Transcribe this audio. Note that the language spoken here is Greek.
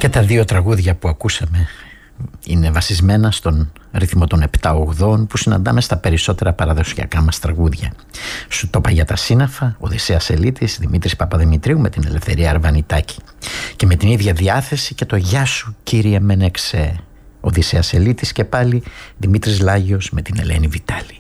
Και τα δύο τραγούδια που ακούσαμε είναι βασισμένα στον ρυθμό των 7/8 που συναντάμε στα περισσότερα παραδοσιακά μας τραγούδια. Σου το είπα για τα σύννεφα, Οδυσσέας Ελίτης, Δημήτρης Παπαδημητρίου με την Ελευθερία Αρβανιτάκη. Και με την ίδια διάθεση και το «Γεια σου κύριε Μενεξέ», Οδυσσέας Ελίτης, και πάλι Δημήτρης Λάγιος με την Ελένη Βιτάλη.